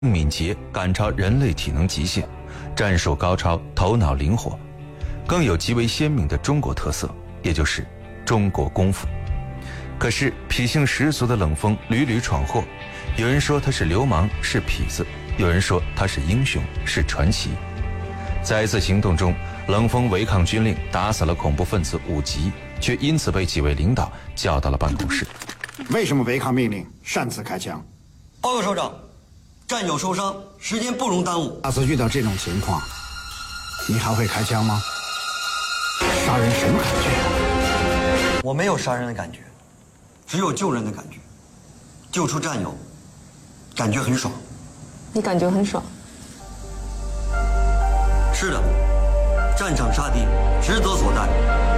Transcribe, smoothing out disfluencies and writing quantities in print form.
敏捷赶超人类体能极限，战术高超，头脑灵活，更有极为鲜明的中国特色，也就是中国功夫。可是痞性十足的冷锋屡屡闯祸，有人说他是流氓，是痞子，有人说他是英雄，是传奇。在一次行动中，冷锋违抗军令，打死了恐怖分子5级，却因此被几位领导叫到了办公室。 为什么违抗命令擅自开枪？ 报告首长，战友受伤，时间不容耽误。 下次遇到这种情况，你还会开枪吗？杀人什么感觉？ 我没有杀人的感觉，只有救人的感觉。救出战友，感觉很爽。 你感觉很爽？ 是的，战场杀敌，职责所在。